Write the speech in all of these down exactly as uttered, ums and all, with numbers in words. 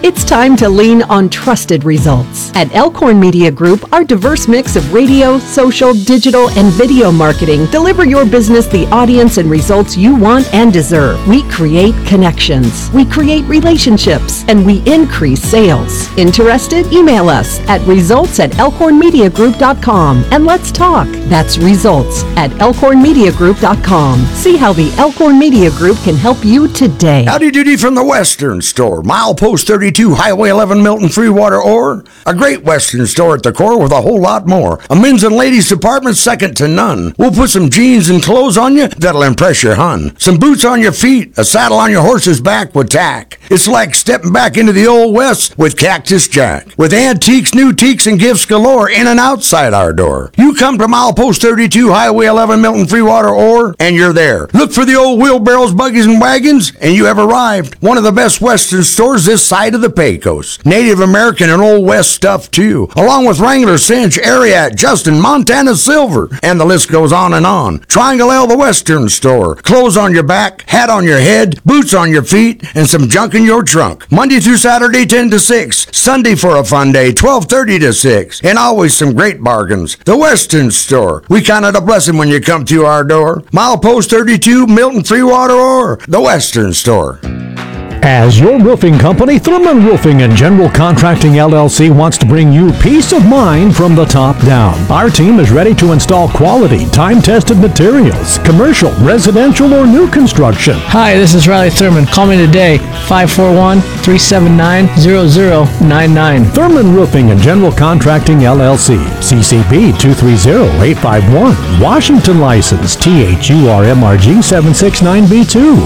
It's time to lean on trusted results. At Elkhorn Media Group, our diverse mix of radio, social, digital, and video marketing deliver your business the audience and results you want and deserve. We create connections, we create relationships, and we increase sales. Interested? Email us at results at elkhorn media group dot com and let's talk. That's results at elkhorn media group dot com. See how the Elkhorn Media Group can help you today. Howdy doody from the Western Store. Milepost thirty-two, Highway eleven, Milton, Freewater, Ore. A great Western store at the core with a whole lot more. A men's and ladies department second to none. We'll put some jeans and clothes on you that'll impress your hun. Some boots on your feet, a saddle on your horse's back with tack. It's like stepping back into the Old West with Cactus Jack. With antiques, new teaks, and gifts galore in and outside our door. You come to Milepost thirty-two, Highway eleven, Milton, Freewater, Ore, and you're there. Look for the old wheelbarrows, buggies, and wagons, and you have arrived. One of the best Western stores this side of the Pecos. Native American and Old West stuff, too. Along with Wrangler, Cinch, Ariat, Justin, Montana Silver, and the list goes on and on. Triangle L, the Western Store. Clothes on your back, hat on your head, boots on your feet, and some junk in your trunk. Monday through Saturday, ten to six. Sunday for a fun day, twelve thirty to six. And always some great bargains. The Western Store. We count it a blessing when you come to our door. Milepost thirty-two, Milton, Freewater, or the Western Store. As your roofing company, Thurman Roofing and General Contracting L L C wants to bring you peace of mind from the top down. Our team is ready to install quality, time-tested materials, commercial, residential, or new construction. Hi, this is Riley Thurman. Call me today, five four one, three seven nine, zero zero nine nine. Thurman Roofing and General Contracting L L C, C C P two three zero, eight five one, Washington license, T H U R M R G seven six nine B two.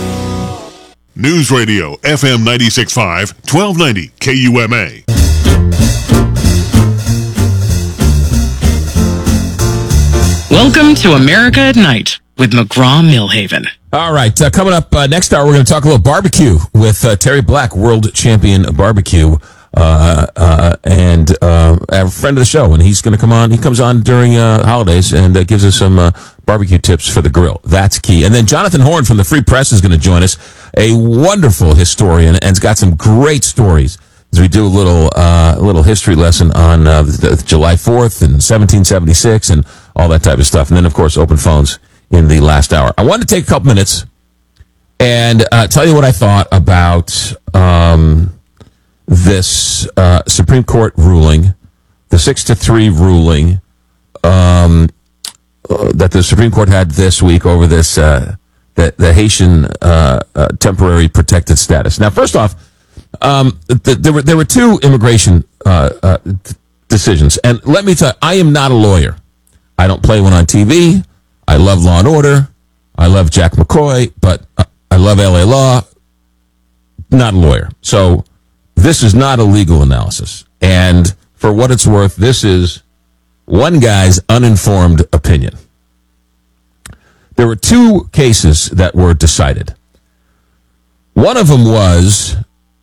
News Radio, F M ninety-six point five, twelve ninety K U M A. Welcome to America at Night with McGraw-Millhaven. All right, uh, coming up uh, next hour, we're going to talk a little barbecue with uh, Terry Black, world champion barbecue, uh, uh, and uh, a friend of the show. And he's going to come on. He comes on during uh, holidays and uh, gives us some uh, barbecue tips for the grill. That's key. And then Jonathan Horn from the Free Press is going to join us, a wonderful historian, and has got some great stories as we do a little uh, a little history lesson on uh, the, the July fourth and seventeen seventy-six and all that type of stuff. And then, of course, open phones in the last hour. I wanted to take a couple minutes and uh, tell you what I thought about um, this uh, Supreme Court ruling, the six to three ruling um, uh, that the Supreme Court had this week over this uh, the, the Haitian uh, uh, temporary protected status. Now, first off, um, the, there were there were two immigration uh, uh, decisions, and let me tell you, I am not a lawyer. I don't play one on T V. I love Law and Order. I love Jack McCoy, but I love L A Law. Not a lawyer. So this is not a legal analysis. And for what it's worth, this is one guy's uninformed opinion. There were two cases that were decided. One of them was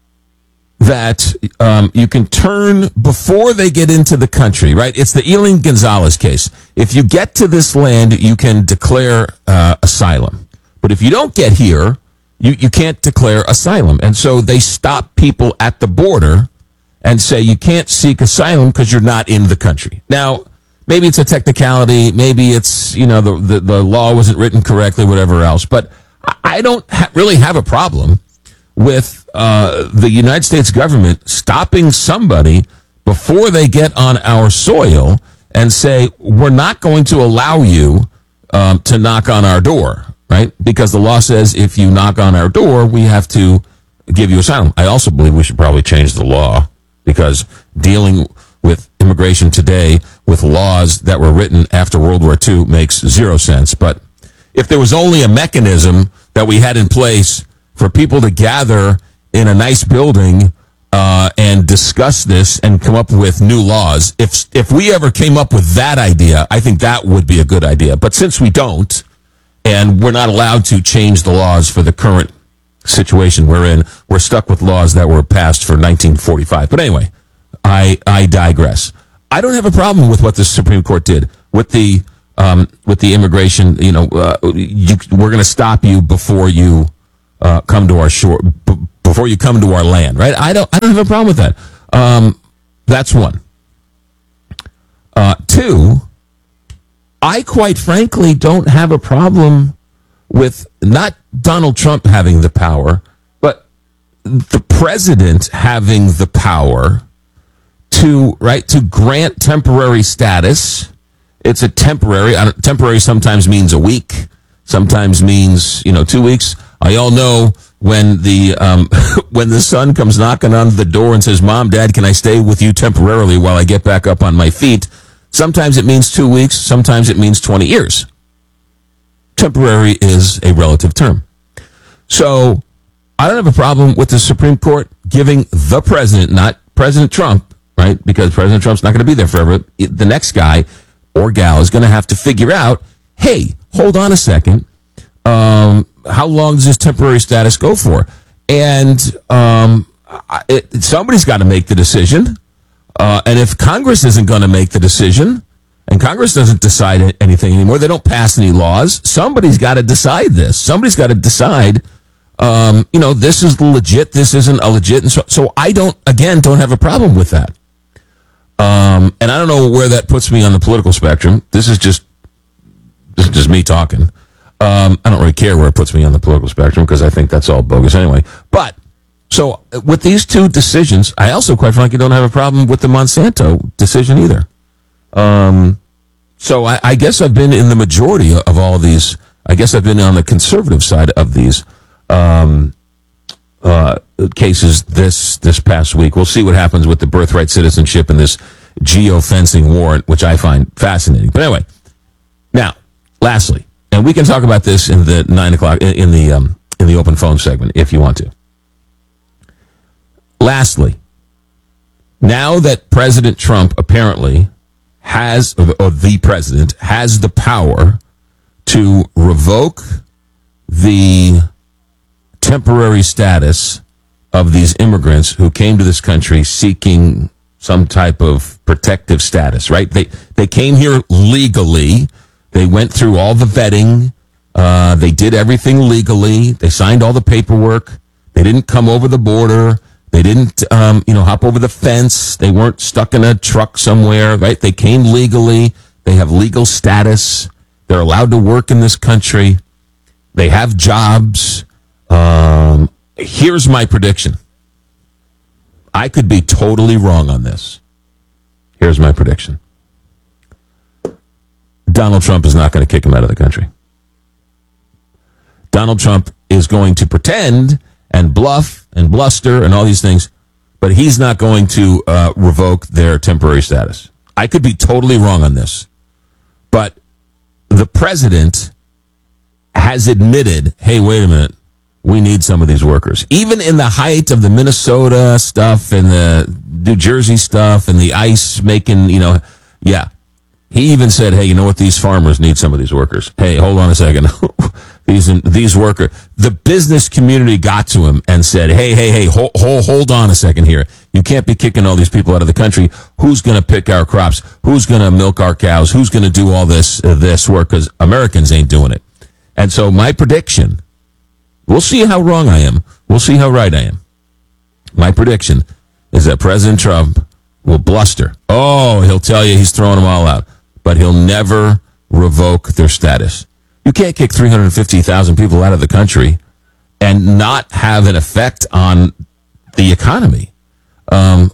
that um, you can turn before they get into the country, right? It's the Eileen Gonzalez case. If you get to this land, you can declare uh, asylum. But if you don't get here, you, you can't declare asylum. And so they stop people at the border and say you can't seek asylum because you're not in the country. Now, maybe it's a technicality. Maybe it's, you know, the, the, the law wasn't written correctly, whatever else. But I don't ha- really have a problem with uh, the United States government stopping somebody before they get on our soil and say, we're not going to allow you um, to knock on our door, right? Because the law says if you knock on our door, we have to give you asylum. I also believe we should probably change the law because dealing with immigration today with laws that were written after World War Two makes zero sense. But if there was only a mechanism that we had in place for people to gather in a nice building uh, and discuss this and come up with new laws, if if we ever came up with that idea, I think that would be a good idea. But since we don't, and we're not allowed to change the laws for the current situation we're in, we're stuck with laws that were passed for nineteen forty-five. But anyway, I I digress. I don't have a problem with what the Supreme Court did with the um, with the immigration. You know, uh, you, we're going to stop you before you Uh, come to our shore b- before you come to our land, right? I don't, I don't have a problem with that. Um, that's one. Uh, two, I quite frankly don't have a problem with not Donald Trump having the power, but the president having the power to, right, to grant temporary status. It's a temporary, I don't, temporary sometimes means a week, sometimes means, you know, two weeks. I all know when the, um, when the son comes knocking on the door and says, Mom, Dad, can I stay with you temporarily while I get back up on my feet? Sometimes it means two weeks. Sometimes it means twenty years. Temporary is a relative term. So I don't have a problem with the Supreme Court giving the president, not President Trump, right? Because President Trump's not going to be there forever. The next guy or gal is going to have to figure out, hey, hold on a second. Um, how long does this temporary status go for? And um, it, somebody's got to make the decision. Uh, and if Congress isn't going to make the decision, and Congress doesn't decide anything anymore, they don't pass any laws, somebody's got to decide this. Somebody's got to decide, um, you know, this is legit, this isn't a legit. And so, so I don't, again, don't have a problem with that. Um, and I don't know where that puts me on the political spectrum. This is just, this is just me talking. Um, I don't really care where it puts me on the political spectrum because I think that's all bogus anyway. But, so with these two decisions, I also, quite frankly, don't have a problem with the Monsanto decision either. Um, so I, I guess I've been in the majority of all these. I guess I've been on the conservative side of these um, uh, cases this this past week. We'll see what happens with the birthright citizenship and this geofencing warrant, which I find fascinating. But anyway, now, lastly, and we can talk about this in the nine o'clock in, in the um, in the open phone segment if you want to. Lastly, now that President Trump apparently has, or the president has the power to revoke the temporary status of these immigrants who came to this country seeking some type of protective status, right? They they came here legally. They went through all the vetting. Uh, they did everything legally. They signed all the paperwork. They didn't come over the border. They didn't, um, you know, hop over the fence. They weren't stuck in a truck somewhere, right? They came legally. They have legal status. They're allowed to work in this country. They have jobs. Um, here's my prediction. I could be totally wrong on this. Here's my prediction. Donald Trump is not going to kick him out of the country. Donald Trump is going to pretend and bluff and bluster and all these things, but he's not going to uh, revoke their temporary status. I could be totally wrong on this, but the president has admitted, hey, wait a minute, we need some of these workers. Even in the height of the Minnesota stuff and the New Jersey stuff and the ICE making, you know, yeah. He even said, hey, you know what? These farmers need some of these workers. Hey, hold on a second. these these workers. The business community got to him and said, hey, hey, hey, hold, hold, hold on a second here. You can't be kicking all these people out of the country. Who's going to pick our crops? Who's going to milk our cows? Who's going to do all this uh, this work? Because Americans ain't doing it. And so my prediction, we'll see how wrong I am. We'll see how right I am. My prediction is that President Trump will bluster. Oh, he'll tell you he's throwing them all out. But he'll never revoke their status. You can't kick three hundred fifty thousand people out of the country and not have an effect on the economy. Um,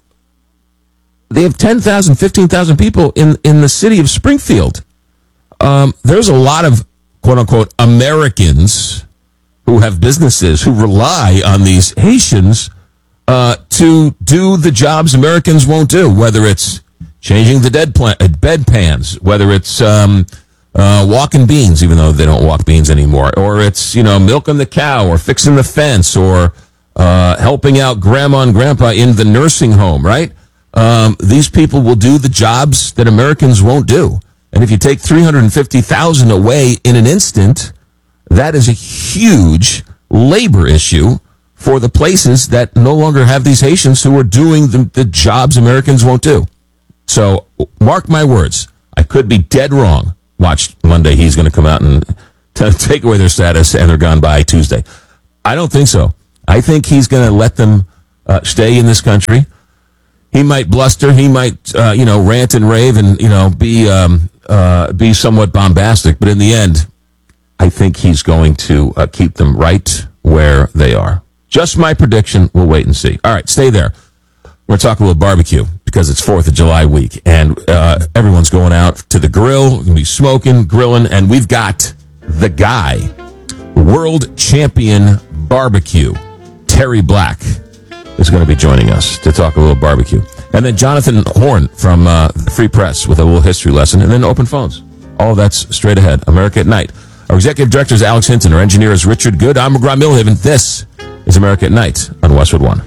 they have ten thousand, fifteen thousand people in, in the city of Springfield. Um, there's a lot of, quote-unquote, Americans who have businesses who rely on these Haitians uh, to do the jobs Americans won't do, whether it's changing the dead plant, uh, bed pans, whether it's um, uh, walking beans, even though they don't walk beans anymore, or it's, you know, milking the cow, or fixing the fence, or uh, helping out grandma and grandpa in the nursing home, right? Um, these people will do the jobs that Americans won't do. And if you take three hundred fifty thousand away in an instant, that is a huge labor issue for the places that no longer have these Haitians who are doing the, the jobs Americans won't do. So, mark my words, I could be dead wrong. Watch Monday, he's going to come out and t- take away their status, and they're gone by Tuesday. I don't think so. I think he's going to let them uh, stay in this country. He might bluster. He might, uh, you know, rant and rave and, you know, be um, uh, be somewhat bombastic. But in the end, I think he's going to uh, keep them right where they are. Just my prediction. We'll wait and see. All right, stay there. We're talking a little barbecue because it's fourth of July week, and uh, everyone's going out to the grill. We're going to be smoking, grilling, and we've got the guy, world champion barbecue, Terry Black, is going to be joining us to talk a little barbecue. And then Jonathan Horn from uh, the Free Press with a little history lesson, and then open phones. All that's straight ahead. America at Night. Our executive director is Alex Hinton. Our engineer is Richard Good. I'm McGraw Millhaven. This is America at Night on Westwood One.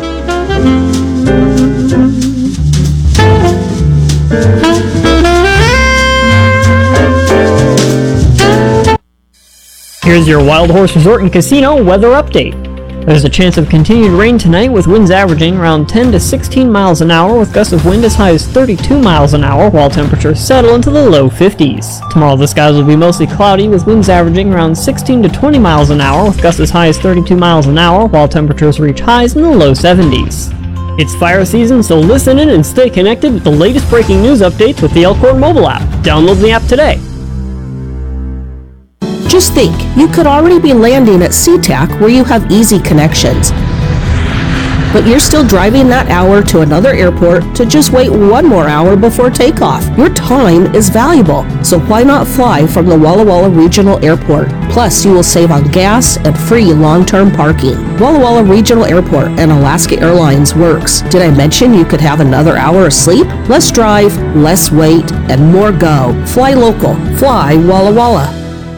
Here's your Wild Horse Resort and Casino weather update. There's a chance of continued rain tonight with winds averaging around ten to sixteen miles an hour with gusts of wind as high as thirty-two miles an hour while temperatures settle into the low fifties. Tomorrow the skies will be mostly cloudy with winds averaging around sixteen to twenty miles an hour with gusts as high as thirty-two miles an hour while temperatures reach highs in the low seventies. It's fire season, so listen in and stay connected with the latest breaking news updates with the Elkhorn mobile app. Download the app today. Just think, you could already be landing at SeaTac where you have easy connections. But you're still driving that hour to another airport to just wait one more hour before takeoff. Your time is valuable, so why not fly from the Walla Walla Regional Airport? Plus, you will save on gas and free long-term parking. Walla Walla Regional Airport and Alaska Airlines works. Did I mention you could have another hour of sleep? Less drive, less wait, and more go. Fly local. Fly Walla Walla.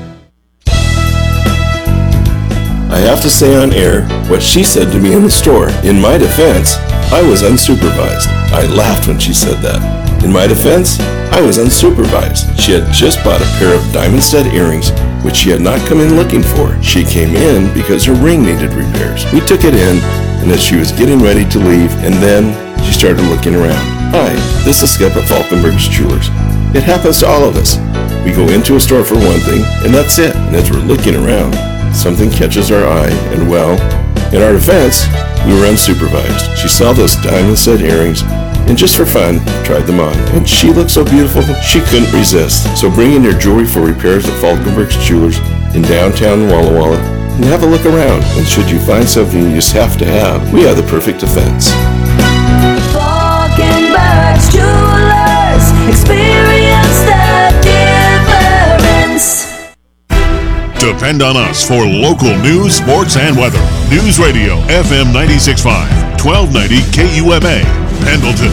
I have to say on air what she said to me in the store. In my defense, I was unsupervised. I laughed when she said that. In my defense, I was unsupervised. She had just bought a pair of diamond stud earrings, which she had not come in looking for. She came in because her ring needed repairs. We took it in, and as she was getting ready to leave, and then she started looking around. Hi, this is Skip at Falkenberg's Jewelers. It happens to all of us. We go into a store for one thing, and that's it. And as we're looking around, something catches our eye, and well, in our defense, we were unsupervised. She saw those diamond set earrings, and just for fun, tried them on. And she looked so beautiful, she couldn't resist. So bring in your jewelry for repairs at Falkenberg's Jewelers in downtown Walla Walla, and have a look around. And should you find something you just have to have, we have the perfect defense. Falkenberg's Jewelers, experience the difference. Depend on us for local news, sports, and weather. News Radio, F M ninety-six point five, twelve ninety K U M A, Pendleton.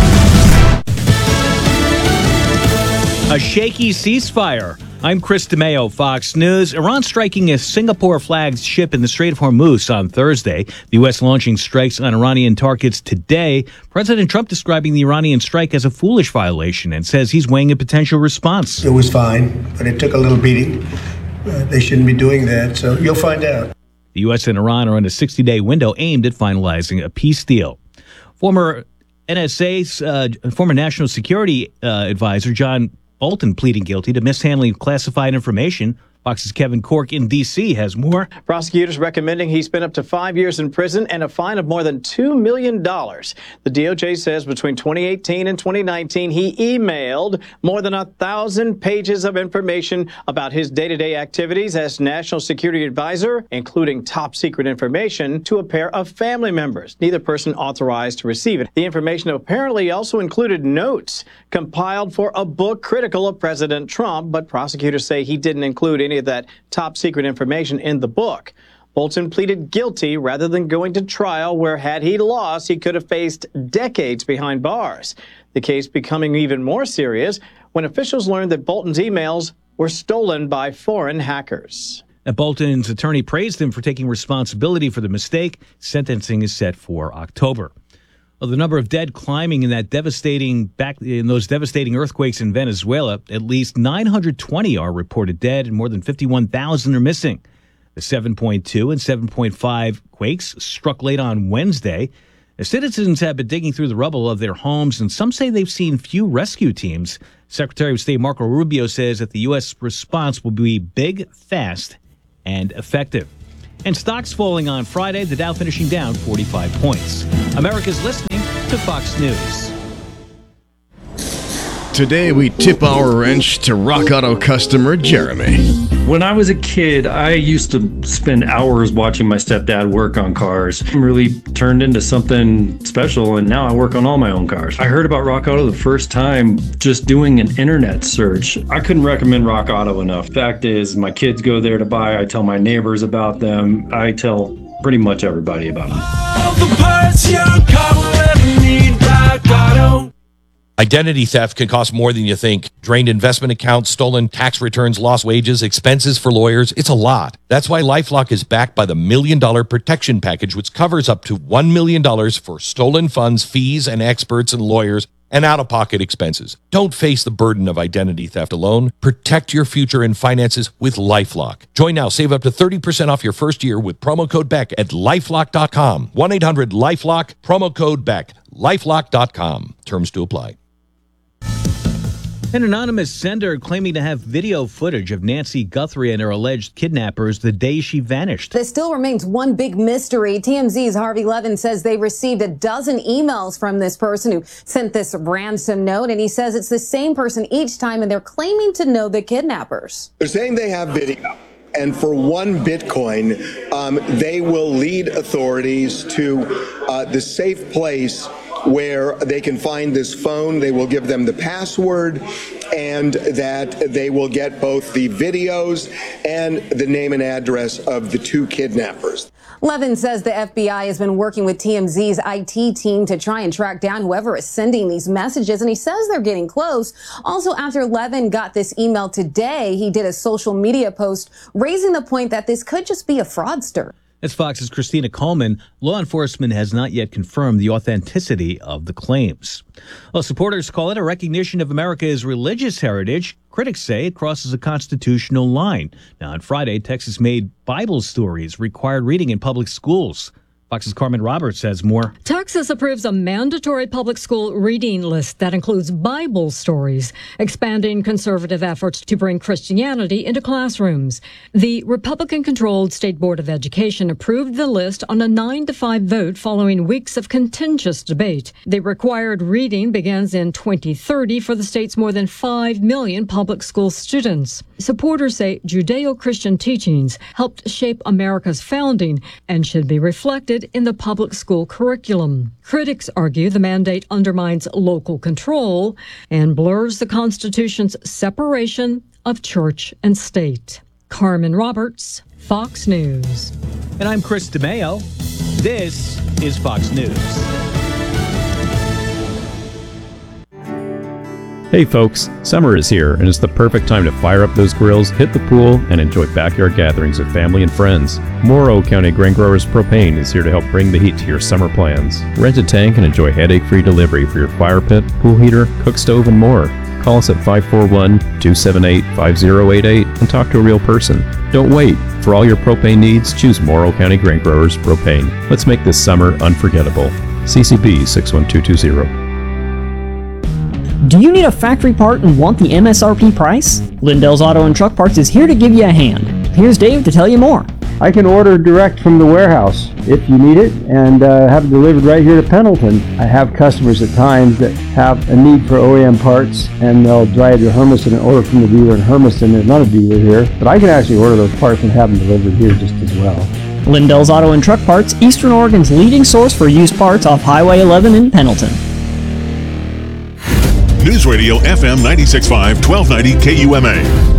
A shaky ceasefire. I'm Chris DeMeo, Fox News. Iran striking a Singapore-flagged ship in the Strait of Hormuz on Thursday. The U S launching strikes on Iranian targets today. President Trump describing the Iranian strike as a foolish violation and says he's weighing a potential response. It was fine, but it took a little beating. Uh, they shouldn't be doing that, so you'll find out. The U S and Iran are in a sixty-day window aimed at finalizing a peace deal. Former N S A's, uh, former National Security uh, Advisor John Bolton pleading guilty to mishandling classified information. Fox's Kevin Cork in D C has more. Prosecutors recommending he spend up to five years in prison and a fine of more than two million dollars. The D O J says between twenty eighteen and twenty nineteen, he emailed more than a thousand pages of information about his day-to-day activities as National Security Advisor, including top secret information to a pair of family members, neither person authorized to receive it. The information apparently also included notes compiled for a book critical of President Trump, but prosecutors say he didn't include any of that top secret information in the book. Bolton pleaded guilty rather than going to trial where, had he lost, he could have faced decades behind bars. The case becoming even more serious when officials learned that Bolton's emails were stolen by foreign hackers. Now, Bolton's attorney praised him for taking responsibility for the mistake. Sentencing is set for October. Well, the number of dead climbing in that devastating back in those devastating earthquakes in Venezuela. At least nine hundred twenty are reported dead and more than fifty-one thousand are missing. The seven point two and seven point five quakes struck late on Wednesday. The citizens have been digging through the rubble of their homes, and some say they've seen few rescue teams. Secretary of State Marco Rubio says that the U S response will be big, fast, and effective. And stocks falling on Friday, the Dow finishing down forty-five points. America's listening to Fox News. Today we tip our wrench to Rock Auto customer Jeremy. When I was a kid, I used to spend hours watching my stepdad work on cars. It really turned into something special, and now I work on all my own cars. I heard about Rock Auto the first time just doing an internet search. I couldn't recommend Rock Auto enough. Fact is, my kids go there to buy. I tell my neighbors about them. I tell pretty much everybody about them. All the parts your car will ever need, Rock Auto. Identity theft can cost more than you think. Drained investment accounts, stolen tax returns, lost wages, expenses for lawyers. It's a lot. That's why LifeLock is backed by the Million Dollar Protection Package, which covers up to one million dollars for stolen funds, fees, and experts and lawyers, and out-of-pocket expenses. Don't face the burden of identity theft alone. Protect your future and finances with LifeLock. Join now. Save up to thirty percent off your first year with promo code Beck at lifelock dot com. one eight hundred lifelock, promo code Beck. lifelock dot com. Terms to apply. An anonymous sender claiming to have video footage of Nancy Guthrie and her alleged kidnappers the day she vanished. This still remains one big mystery. T M Z's Harvey Levin says they received a dozen emails from this person who sent this ransom note, and he says it's the same person each time, and they're claiming to know the kidnappers. They're saying they have video. And for one Bitcoin, um, they will lead authorities to uh, the safe place where they can find this phone. They will give them the password, and that they will get both the videos and the name and address of the two kidnappers. Levin says the F B I has been working with T M Z's I T team to try and track down whoever is sending these messages, and he says they're getting close. Also, after Levin got this email today, he did a social media post raising the point that this could just be a fraudster. As Fox's Christina Coleman, law enforcement has not yet confirmed the authenticity of the claims. Well, supporters call it a recognition of America's religious heritage. Critics say it crosses a constitutional line. Now, on Friday, Texas made Bible stories required reading in public schools. Fox's Carmen Roberts says more. Texas approves a mandatory public school reading list that includes Bible stories, expanding conservative efforts to bring Christianity into classrooms. The Republican-controlled State Board of Education approved the list on a nine to five vote following weeks of contentious debate. The required reading begins in twenty thirty for the state's more than five million public school students. Supporters say Judeo-Christian teachings helped shape America's founding and should be reflected in the public school curriculum. Critics argue the mandate undermines local control and blurs the Constitution's separation of church and state. Carmen Roberts, Fox News. And I'm Chris DeMeo. This is Fox News. Hey folks, summer is here and it's the perfect time to fire up those grills, hit the pool, and enjoy backyard gatherings with family and friends. Morrow County Grain Growers Propane is here to help bring the heat to your summer plans. Rent a tank and enjoy headache-free delivery for your fire pit, pool heater, cook stove, and more. Call us at five four one, two seven eight, five zero eight eight and talk to a real person. Don't wait. For all your propane needs, choose Morrow County Grain Growers Propane. Let's make this summer unforgettable. C C B six one two two zero. Do you need a factory part and want the M S R P price? Lindell's Auto and Truck Parts is here to give you a hand. Here's Dave to tell you more. I can order direct from the warehouse if you need it and uh, have it delivered right here to Pendleton. I have customers at times that have a need for O E M parts and they'll drive to Hermiston and order from the dealer in Hermiston. There's not a dealer here, but I can actually order those parts and have them delivered here just as well. Lindell's Auto and Truck Parts, Eastern Oregon's leading source for used parts off Highway eleven in Pendleton. News Radio F M ninety-six point five, twelve ninety K U M A.